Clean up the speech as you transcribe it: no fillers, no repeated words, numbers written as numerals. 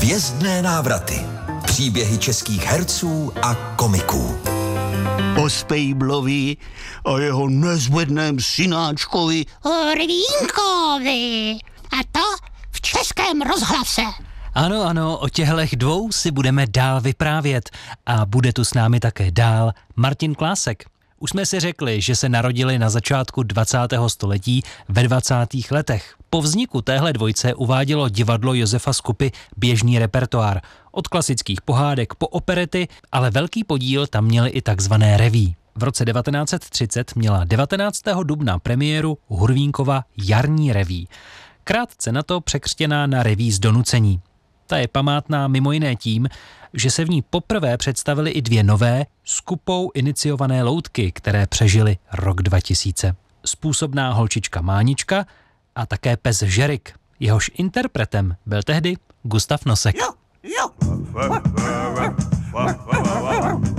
Hvězdné návraty. Příběhy českých herců a komiků. O Spejblovi a jeho nezvedném synáčkovi Rvínkovi. A to v Českém rozhlase. Ano, o těchto dvou si budeme dál vyprávět a bude tu s námi také dál Martin Klásek. Už jsme si řekli, že se narodili na začátku 20. století ve 20. letech. Po vzniku téhle dvojce uvádělo divadlo Josefa Skupy běžný repertoár. Od klasických pohádek po operety, ale velký podíl tam měly i takzvané reví. V roce 1930 měla 19. dubna premiéru Hurvínkova jarní reví. Krátce na to překřtěná na reví z donucení. Ta je památná mimo jiné tím, že se v ní poprvé představily i dvě nové, Skupou iniciované loutky, které přežily rok 2000. Způsobná holčička Mánička a také pes Žerik. Jehož interpretem byl tehdy Gustav Nosek. Jo.